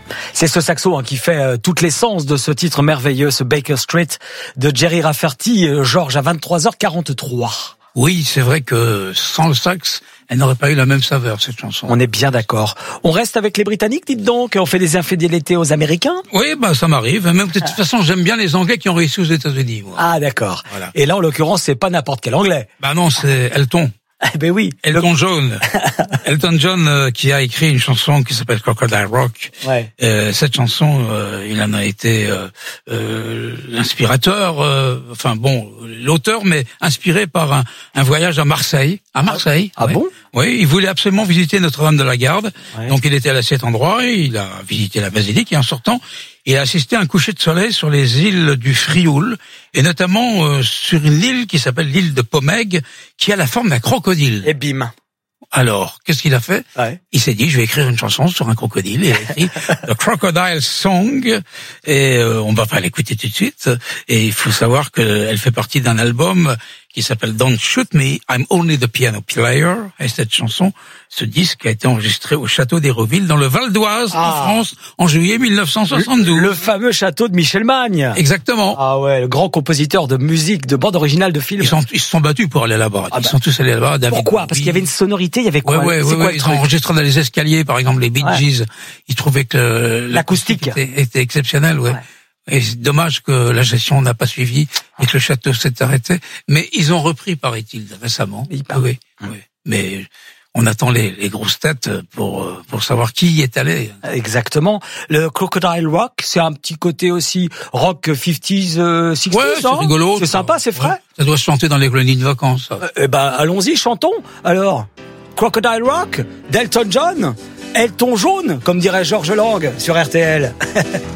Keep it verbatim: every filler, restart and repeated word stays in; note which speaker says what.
Speaker 1: C'est ce saxo hein, qui fait euh, toute l'essence de ce titre merveilleux, ce Baker Street de Jerry Rafferty. Euh, Georges, à vingt-trois heures quarante-trois.
Speaker 2: Oui, c'est vrai que sans le sax, elle n'aurait pas eu la même saveur, cette chanson.
Speaker 1: On est bien d'accord. On reste avec les Britanniques, dites donc. On fait des infidélités aux Américains.
Speaker 2: Oui, bah ça m'arrive. Même de toute façon, j'aime bien les Anglais qui ont réussi aux États-Unis. Moi.
Speaker 1: Ah, d'accord.
Speaker 2: Voilà.
Speaker 1: Et là, en l'occurrence, c'est pas n'importe quel Anglais.
Speaker 2: Bah non, c'est Elton.
Speaker 1: Eh ben oui.
Speaker 2: Elton
Speaker 1: le...
Speaker 2: John. Elton John euh, qui a écrit une chanson qui s'appelle Crocodile Rock.
Speaker 1: Ouais.
Speaker 2: Euh, cette chanson, euh, il en a été euh, euh, l'inspirateur, euh, enfin bon, l'auteur, mais inspiré par un, un voyage à Marseille. À Marseille.
Speaker 1: Ah
Speaker 2: ouais.
Speaker 1: bon?
Speaker 2: Oui, il voulait absolument visiter Notre-Dame de la Garde.
Speaker 1: Ouais.
Speaker 2: Donc il était à cet endroit et il a visité la basilique et en sortant, il a assisté à un coucher de soleil sur les îles du Frioul et notamment euh, sur une île qui s'appelle l'île de Pomègue qui a la forme d'un crocodile.
Speaker 1: Et bim.
Speaker 2: Alors, qu'est-ce qu'il a fait?
Speaker 1: Ouais.
Speaker 2: Il s'est dit, je vais écrire une chanson sur un crocodile. Et il a écrit The Crocodile Song. Et euh, on va pas l'écouter tout de suite. Et il faut savoir qu'elle fait partie d'un album qui s'appelle Don't Shoot Me, I'm Only the Piano Player. Et cette chanson, ce disque a été enregistré au château d'Hérouville dans le Val d'Oise,
Speaker 1: ah.
Speaker 2: en France, en juillet mille neuf cent soixante-douze.
Speaker 1: Le, le fameux château de Michel Magne.
Speaker 2: Exactement.
Speaker 1: Ah ouais, le grand compositeur de musique, de bande originale de films.
Speaker 2: Ils sont, ils se sont battus pour aller là-bas.
Speaker 1: Ah
Speaker 2: ils
Speaker 1: bah.
Speaker 2: sont tous allés là-bas. David
Speaker 1: Pourquoi?
Speaker 2: Bowie.
Speaker 1: Parce qu'il y avait une sonorité, il y avait quoi?
Speaker 2: Ouais, ouais,
Speaker 1: C'est
Speaker 2: ouais,
Speaker 1: quoi
Speaker 2: ouais.
Speaker 1: le
Speaker 2: Ils
Speaker 1: truc
Speaker 2: ont enregistré dans les escaliers, par exemple, les Bee Gees.
Speaker 1: Ouais.
Speaker 2: Ils trouvaient que
Speaker 1: l'acoustique
Speaker 2: était, était exceptionnelle, ouais. ouais. Et c'est dommage que la gestion n'a pas suivi et que le château s'est arrêté. Mais ils ont repris, paraît-il, récemment.
Speaker 1: Oui,
Speaker 2: oui, oui. Mais on attend les, les grosses têtes pour pour savoir qui y est allé.
Speaker 1: Exactement. Le Crocodile Rock, c'est un petit côté aussi rock cinquantaise, euh, sixties.
Speaker 2: Ouais, c'est rigolo.
Speaker 1: C'est sympa, c'est frais.
Speaker 2: Ouais. Ça doit se chanter dans les colonies de vacances. Ça.
Speaker 1: Euh, eh ben, allons-y, chantons. Alors, Crocodile Rock, d'Elton John, Elton jaune, comme dirait Georges Lang sur R T L.